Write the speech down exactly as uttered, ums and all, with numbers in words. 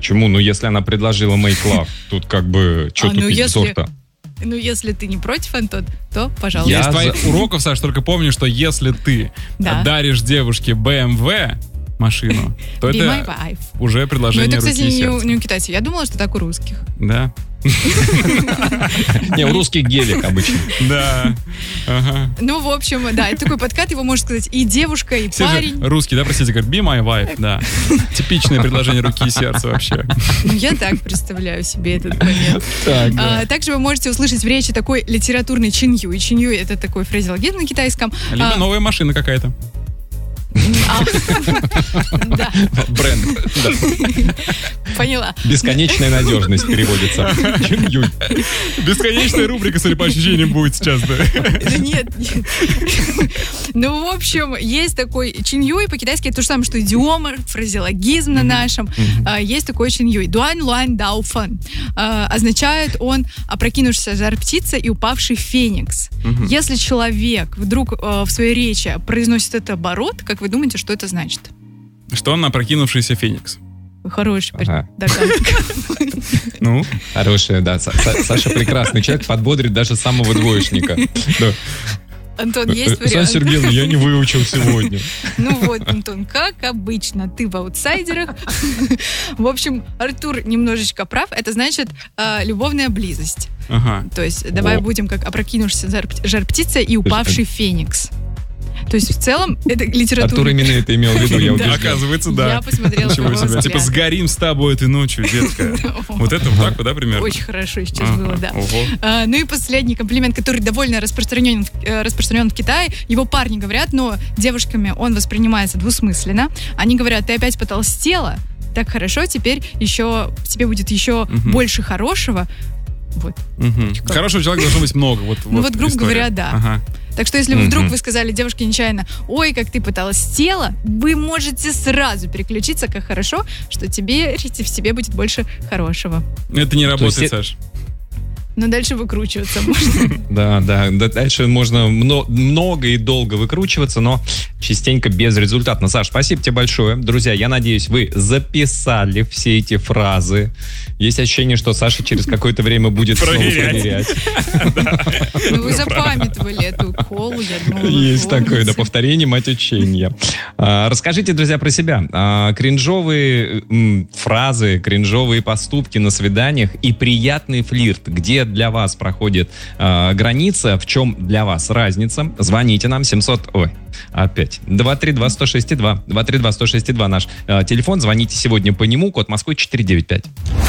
Почему? Ну, если она предложила make love, тут как бы, что А, тупить ну, если- взор-то? Ну, если ты не против, Антон, то, пожалуйста. Я Из твоих за- уроков, Саш, только помню, что если ты Да. даришь девушке бэ эм вэ машину, то Be my это wife. уже Ну, предложение это, кстати, руки и не у, сердца. не у китайцев. Я думала, что так у русских. Да? Не, у русских гелик обычно. Да. Ага. Ну, в общем, да, это такой подкат, его может сказать и девушка, и Все парень. же русские, да, простите, говорят, be my wife, да. Типичное предложение руки и сердца вообще. Ну, я так представляю себе этот момент. Так, да. А, также вы можете услышать в речи такой литературный чинью. И чинью — это такой фразеологизм на китайском. Либо А, новая машина какая-то. а, Да, Бренд. Да. поняла. Бесконечная надежность переводится. Чунь-юнь. Бесконечная рубрика, судя по ощущениям, будет сейчас, да. Да нет, нет. Ну, в общем, есть такой чиньюй, по-китайски это то же самое, что идиома, фразеологизм на нашем. А, Есть такой чиньюй. Дуань луань дао фэн. А, Означает он опрокинувшаяся жар птица и упавший феникс. Если человек вдруг э, в своей речи произносит это оборот, как вы думаете, что это значит? Что он опрокинувшийся феникс? Хороший Ага. догадка. Ну, Хорошая, да. Са- Са- Саша прекрасный человек, подбодрит даже самого двоечника. Да. Антон, есть Саша вариант? Сергеевна, я не выучил сегодня. Ну вот, Антон, как обычно, ты в аутсайдерах. В общем, Артур немножечко прав. Это значит э, любовная близость. ага. То есть давай О. будем как опрокинувшаяся жар, жар птица и упавший феникс. То есть в целом это Артур литература. именно это имел в виду, я Да. убежден. Оказывается, Я да. посмотрела Ничего по его себе. Типа взгляду. сгорим с тобой этой ночью, детка. Вот это вот так вот, да, примерно? Очень хорошо сейчас Ага. было, да. Ого. А, ну и последний комплимент, который довольно распространен, э, распространен в Китае. Его парни говорят, но девушками он воспринимается двусмысленно. Они говорят, ты опять потолстела, так хорошо, теперь еще тебе будет еще Мгм. больше хорошего. Вот. Мгм. Хорошего человека должно быть много. Вот, Ну вот, грубо история. говоря, да. Ага. Так что если Мгм. вдруг вы сказали девушке нечаянно, ой, как ты потолстела, вы можете сразу переключиться, как хорошо, что тебе, в себе будет больше хорошего. Это не работает, есть- Саш. Но дальше выкручиваться можно. Да, да, да, дальше можно мно- много и долго выкручиваться, но частенько безрезультатно. Саш, спасибо тебе большое. Друзья, я надеюсь, вы записали все эти фразы. Есть ощущение, что Саша через какое-то время будет снова Проверять. проверять. Ну вы запамятовали эту колу, я думала, вы Есть такое, да, помните. повторение, мать учения. А, Расскажите, друзья, про себя. А, Кринжовые м, фразы, кринжовые поступки на свиданиях и приятный флирт. Где для вас проходит а, граница, в чем для вас разница? Звоните нам семьсот... Ой, опять. два три два сто шесть два. два три два сто шесть два наш а, телефон. Звоните сегодня по нему. Код Москвы четыреста девяносто пять.